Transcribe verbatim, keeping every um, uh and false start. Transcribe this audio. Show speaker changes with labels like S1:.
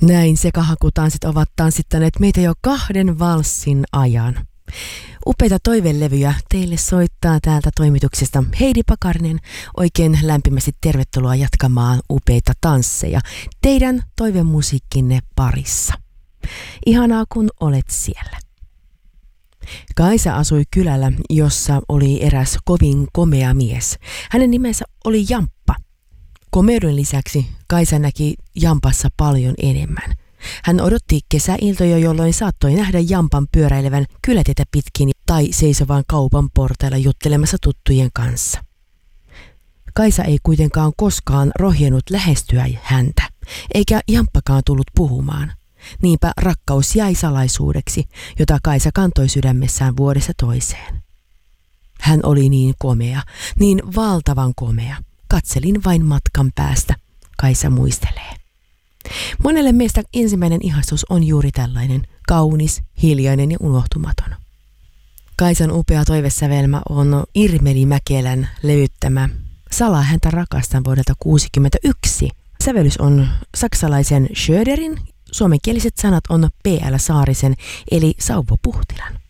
S1: Näin sekahakutanssit ovat tanssittaneet meitä jo kahden valssin ajan. Upeita toivelevyjä teille soittaa täältä toimituksesta Heidi Pakarinen. Oikein lämpimästi tervetuloa jatkamaan upeita tansseja teidän toivemusiikkinne parissa. Ihanaa kun olet siellä. Kaisa asui kylällä, jossa oli eräs kovin komea mies. Hänen nimensä oli Jamppa. Komeuden lisäksi Kaisa näki Jampassa paljon enemmän. Hän odotti kesäiltoja, jolloin saattoi nähdä Jampan pyöräilevän kylätietä pitkin tai seisovan kaupan portailla juttelemassa tuttujen kanssa. Kaisa ei kuitenkaan koskaan rohjennut lähestyä häntä, eikä Jamppakaan tullut puhumaan. Niinpä rakkaus jäi salaisuudeksi, jota Kaisa kantoi sydämessään vuodesta toiseen. Hän oli niin komea, niin valtavan komea. Katselin vain matkan päästä, Kaisa muistelee. Monelle meistä ensimmäinen ihastus on juuri tällainen, kaunis, hiljainen ja unohtumaton. Kaisan upea toivesävelmä on Irmeli Mäkelän levyttämä Salaa häntä rakastan vuodelta kuusikymmentäyksi. Sävellys on saksalaisen Schröderin, suomenkieliset sanat on P L Saarisen eli Sauvo Puhtilan.